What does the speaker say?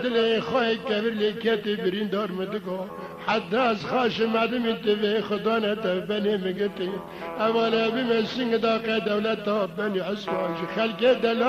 دل خواهی کبیر لیکتی برین دار مدگو حتی از خاش مدم انتوی خدا نتبنی مگتی اولا بمسنگ داقه دولت تا بنی عسواج خلق دلال